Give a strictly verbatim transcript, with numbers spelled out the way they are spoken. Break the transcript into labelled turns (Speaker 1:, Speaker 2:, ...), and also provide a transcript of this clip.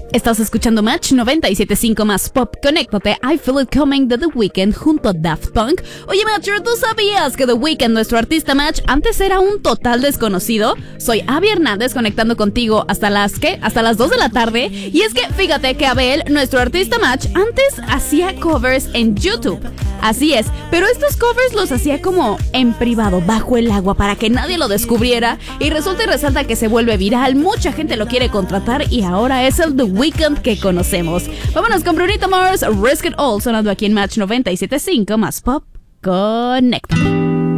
Speaker 1: Estás escuchando Match noventa y siete punto cinco más Pop. Conéctate, I Feel It Coming de The Weeknd junto a Daft Punk. Oye, Matcher, ¿tú sabías que The Weeknd, nuestro artista Match, antes era un total desconocido? Soy Abby Hernández conectando contigo hasta las, ¿qué? Hasta las dos de la tarde. Y es que fíjate que Abel, nuestro artista Match, antes hacía covers en YouTube. Así es, pero estos covers los hacía como en privado, bajo el agua, para que nadie lo descubriera. Y resulta y resalta que se vuelve viral, mucha gente lo quiere contratar y ahora es el The Weeknd que conocemos. Vámonos con Bruno Mars, Risk It All, sonando aquí en Match noventa y siete punto cinco más Pop. Conecta.